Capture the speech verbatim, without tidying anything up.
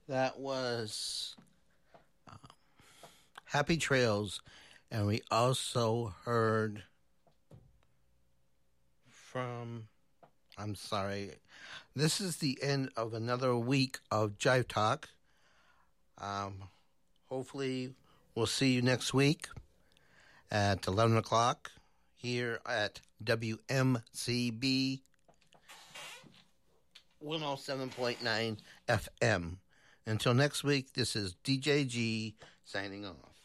That was uh, Happy Trails, and we also heard from. I'm sorry. This is the end of another week of Jive Talk. Um, hopefully, we'll see you next week at eleven o'clock here at W M C B one oh seven point nine F M. Until next week, this is D J G signing off.